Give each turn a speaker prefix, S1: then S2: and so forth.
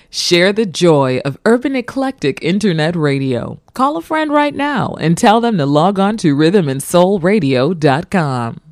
S1: Share the joy of Urban Eclectic Internet Radio. Call a friend right now and tell them to log on to rhythmandsoulradio.com.